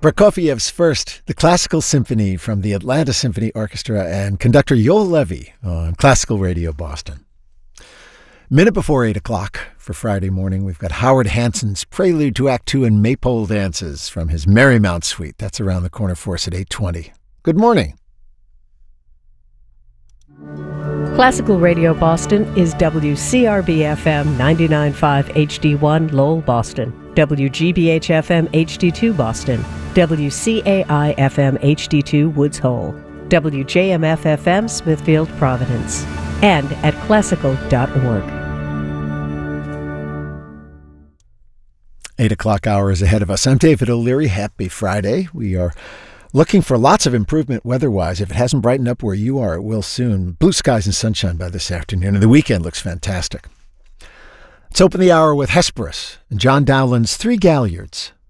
Prokofiev's first, the Classical Symphony from the Atlanta Symphony Orchestra and conductor Yoel Levy on Classical Radio Boston. Minute before 8 o'clock for Friday morning, we've got Howard Hanson's Prelude to Act 2 and Maypole Dances from his Marymount Suite. That's around the corner for us at 8:20. Good morning. Classical Radio Boston is WCRB-FM 99.5 HD1 Lowell, Boston, WGBH-FM HD2 Boston, WCAI-FM HD2 Woods Hole, WJMF-FM Smithfield, Providence, and at classical.org. 8 o'clock hour is ahead of us. I'm David O'Leary. Happy Friday. We are looking for lots of improvement weather-wise. If it hasn't brightened up where you are, it will soon. Blue skies and sunshine by this afternoon, and the weekend looks fantastic. Let's open the hour with Hesperus and John Dowland's Three Galliards.